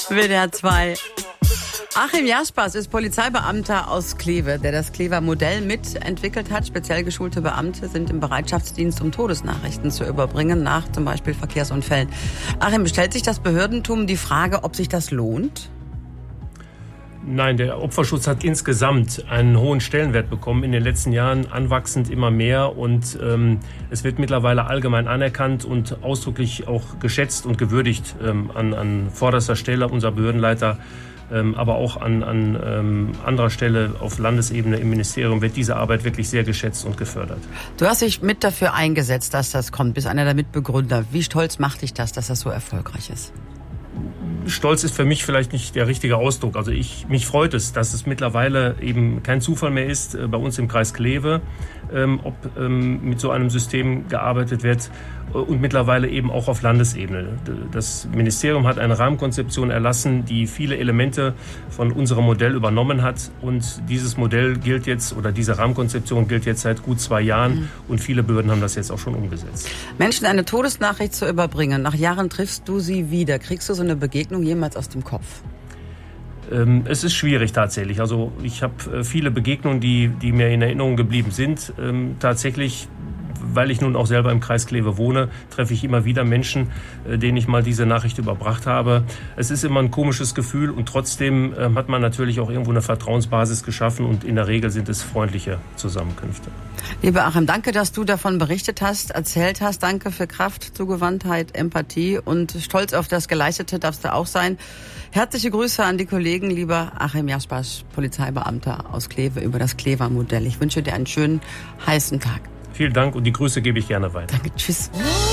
WDR 2. Achim Jaspers ist Polizeibeamter aus Kleve, der das Klever Modell mitentwickelt hat. Speziell geschulte Beamte sind im Bereitschaftsdienst, um Todesnachrichten zu überbringen, nach zum Beispiel Verkehrsunfällen. Achim, stellt sich das Behördentum die Frage, ob sich das lohnt? Nein, der Opferschutz hat insgesamt einen hohen Stellenwert bekommen, in den letzten Jahren anwachsend immer mehr, und es wird mittlerweile allgemein anerkannt und ausdrücklich auch geschätzt und gewürdigt an vorderster Stelle unserer Behördenleiter, aber auch an anderer Stelle auf Landesebene im Ministerium wird diese Arbeit wirklich sehr geschätzt und gefördert. Du hast dich mit dafür eingesetzt, dass das kommt, bist einer der Mitbegründer. Wie stolz macht dich das, dass das so erfolgreich ist? Stolz ist für mich vielleicht nicht der richtige Ausdruck. Also mich freut es, dass es mittlerweile eben kein Zufall mehr ist, bei uns im Kreis Kleve, ob mit so einem System gearbeitet wird, und mittlerweile eben auch auf Landesebene. Das Ministerium hat eine Rahmenkonzeption erlassen, die viele Elemente von unserem Modell übernommen hat, und dieses Modell gilt jetzt, oder diese Rahmenkonzeption gilt jetzt seit gut 2 Jahren, und viele Behörden haben das jetzt auch schon umgesetzt. Menschen eine Todesnachricht zu überbringen, nach Jahren triffst du sie wieder. Kriegst du so eine Begegnung jemals aus dem Kopf? Es ist schwierig tatsächlich. Also ich habe viele Begegnungen, die mir in Erinnerung geblieben sind. Tatsächlich, weil ich nun auch selber im Kreis Kleve wohne, treffe ich immer wieder Menschen, denen ich mal diese Nachricht überbracht habe. Es ist immer ein komisches Gefühl, und trotzdem hat man natürlich auch irgendwo eine Vertrauensbasis geschaffen, und in der Regel sind es freundliche Zusammenkünfte. Lieber Achim, danke, dass du davon berichtet hast, erzählt hast. Danke für Kraft, Zugewandtheit, Empathie, und stolz auf das Geleistete darfst du auch sein. Herzliche Grüße an die Kollegen, lieber Achim Jaspers, Polizeibeamter aus Kleve, über das Klever Modell. Ich wünsche dir einen schönen, heißen Tag. Vielen Dank, und die Grüße gebe ich gerne weiter. Danke, tschüss.